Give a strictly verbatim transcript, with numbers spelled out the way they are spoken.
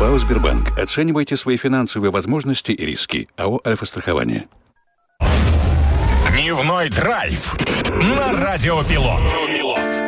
ПАО «Сбербанк». Оценивайте свои финансовые возможности и риски. АО «Альфа-страхование». Дневной драйв на Радио Пилот.